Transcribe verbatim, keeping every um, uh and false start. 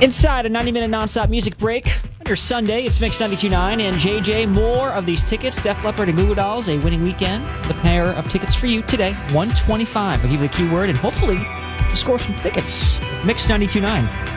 Inside a ninety-minute nonstop music break on your Sunday, it's Mix ninety-two point nine and J J. More of these tickets, Def Leppard and Goo Goo Dolls, a winning weekend. The pair of tickets for you today, one twenty-five. I'll give you the keyword and hopefully you'll score some tickets with Mix ninety-two point nine.